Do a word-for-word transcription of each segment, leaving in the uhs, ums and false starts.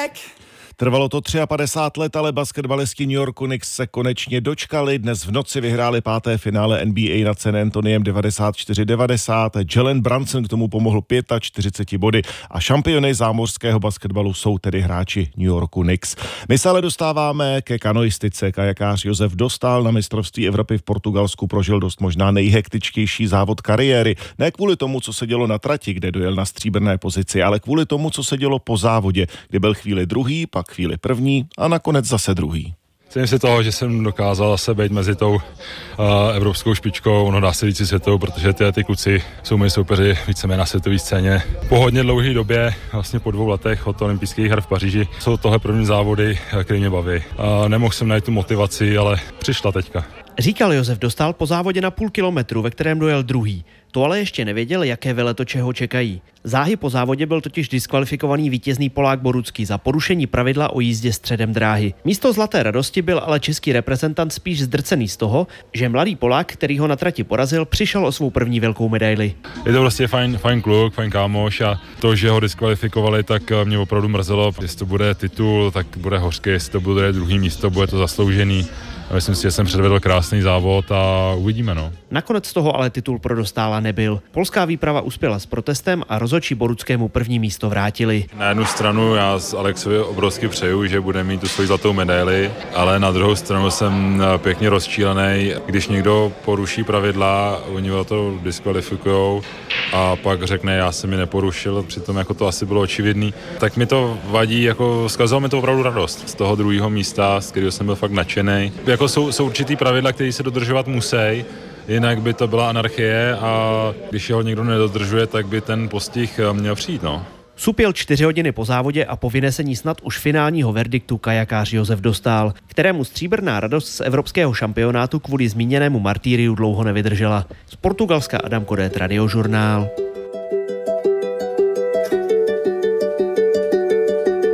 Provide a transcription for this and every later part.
Trvalo to padesát tři let, ale basketbalisti New Yorku Knicks se konečně dočkali. Dnes v noci vyhráli páté finále N B A nad San Antoniem devadesát čtyři devadesát. Jalen Brunson k tomu pomohl čtyřicet pět body a šampiony zámořského basketbalu jsou tedy hráči New Yorku Knicks. My se ale dostáváme ke kanoistice. Kajakář Josef Dostál na mistrovství Evropy v Portugalsku prožil dost možná nejhektičtější závod kariéry. Ne kvůli tomu, co se dělo na trati, kde dojel na stříbrné pozici, ale kvůli tomu, co se dělo po závodě, kdy byl chvíli druhý, pak chvíli první a nakonec zase druhý. Cením si toho, že jsem dokázal zase být mezi tou uh, evropskou špičkou, no dá se říct světovou, protože ty, ty kluci jsou moji soupeři víceméně na světové scéně. Po hodně dlouhé době, vlastně po dvou letech od olympijských her v Paříži, jsou tohle první závody, které mě baví. Uh, nemohl jsem najít tu motivaci, ale přišla teďka. Říkal Josef Dostál po závodě na půl kilometru, ve kterém dojel druhý. To ale ještě nevěděl, jaké veletoče ho čekají. Záhy po závodě byl totiž diskvalifikovaný vítězný Polák Borucký za porušení pravidla o jízdě středem dráhy. Místo zlaté radosti byl ale český reprezentant spíš zdrcený z toho, že mladý Polák, který ho na trati porazil, přišel o svou první velkou medaili. Je to vlastně fajn, fajn kluk, fajn kámoš a to, že ho diskvalifikovali, tak mě opravdu mrzelo. Jestli to bude titul, tak bude hořký, jestli to bude druhý místo, bude to zasloužený. Myslím si, že jsem předvedl krásný závod a uvidíme, no. Nakonec z toho ale titul pro Dostála nebyl. Polská výprava uspěla s protestem a rozhodčí Boruckému první místo vrátili. Na jednu stranu já s Alexovi obrovsky přeju, že bude mít tu svoji zlatou medaili, ale na druhou stranu jsem pěkně rozčílený, když někdo poruší pravidla, oni ho to diskvalifikujou a pak řekne, já jsem mi neporušil, přitom jako to asi bylo očividný. Tak mi to vadí, jako zkazilo mi to opravdu radost z toho druhého místa, z kterého jsem byl fakt nadšený. Jako jsou, jsou určitý pravidla, které se dodržovat musí, jinak by to byla anarchie a když ho někdo nedodržuje, tak by ten postih měl přijít, no. Supěl čtyři hodiny po závodě a po vynesení snad už finálního verdiktu kajakář Josef Dostál, kterému stříbrná radost z evropského šampionátu kvůli zmíněnému martýriu dlouho nevydržela. Z Portugalska Adam Kodét, Radiožurnál.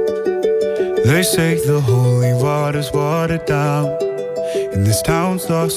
They say the holy water's watered down and this town's lost